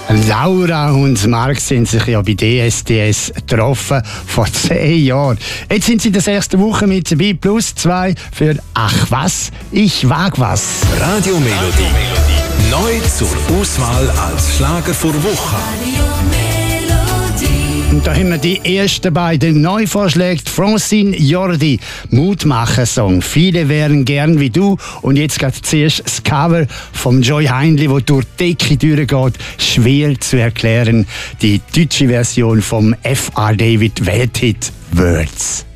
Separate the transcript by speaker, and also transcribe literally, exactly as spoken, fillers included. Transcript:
Speaker 1: Laura und Marc sind sich ja bei D S D S getroffen vor zehn Jahren. Jetzt sind sie in der sechsten Woche mit dabei, plus zwei für Ach was, ich wag was.
Speaker 2: Radio Melodie. Neu zur Auswahl als Schlager vor Woche.
Speaker 1: Und da haben wir die ersten beiden Neuvorschläge. Francine Jordi, Mutmacher-Song. Viele wären gern wie du. Und jetzt geht zuerst das Cover vom Joy Heinli, wo durch die Decke durchgeht. Schwer zu erklären. Die deutsche Version vom F R David Welthit Words.